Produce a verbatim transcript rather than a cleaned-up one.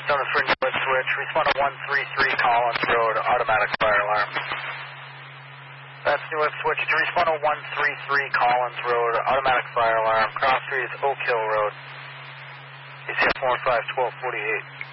Seven for New Switch. Respond to one three three Collins Road, automatic fire alarm. That's New Switch to respond to one three three Collins Road, automatic fire alarm. Cross street is Oak Hill Road. A C F one five, twelve forty-eight.